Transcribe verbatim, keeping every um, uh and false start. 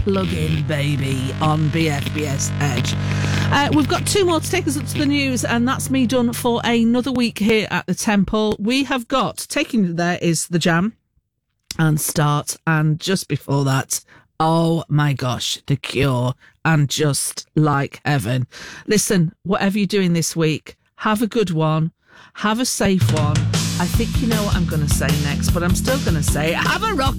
Plug In Baby on B F B S Edge. Uh, we've got two more to take us up to the news, and that's me done for another week here at the Temple. We have got, taking you there is The Jam and Start, and just before that, oh my gosh, The Cure and Just Like Heaven. Listen, whatever you're doing this week, have a good one, have a safe one. I think you know what I'm going to say next, but I'm still going to say, have a rock.